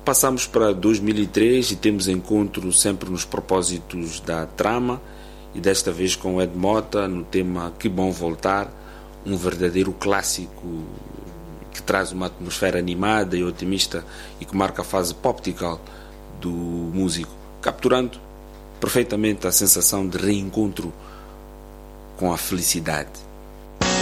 Passamos para 2003 e temos encontro sempre nos propósitos da trama, e desta vez com Ed Mota no tema Que Bom Voltar, um verdadeiro clássico que traz uma atmosfera animada e otimista e que marca a fase poptical do músico, capturando perfeitamente a sensação de reencontro com a felicidade.